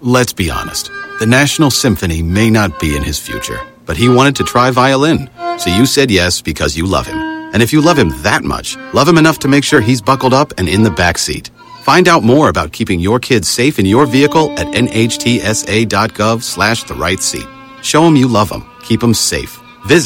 Let's be honest. The National Symphony may not be in his future, but he wanted to try violin. So you said yes because you love him. And if you love him that much, love him enough to make sure he's buckled up and in the back seat. Find out more about keeping your kids safe in your vehicle at nhtsa.gov/the-right seat. Show him you love him. Keep him safe.